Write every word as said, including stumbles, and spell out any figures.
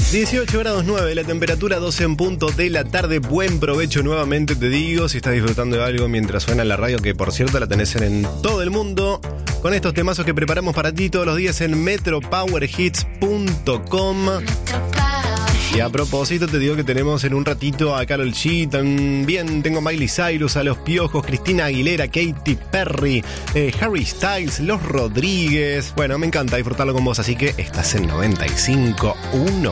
dieciocho grados nueve, la temperatura doce en punto de la tarde. Buen provecho nuevamente, te digo, si estás disfrutando de algo mientras suena la radio, que por cierto la tenés en todo el mundo, con estos temazos que preparamos para ti todos los días en metro power hits punto com. Y a propósito te digo que tenemos en un ratito a Karol G, también tengo Miley Cyrus, a Los Piojos, Cristina Aguilera, Katy Perry, eh, Harry Styles, Los Rodríguez. Bueno, me encanta disfrutarlo con vos, así que estás en noventa y cinco punto uno.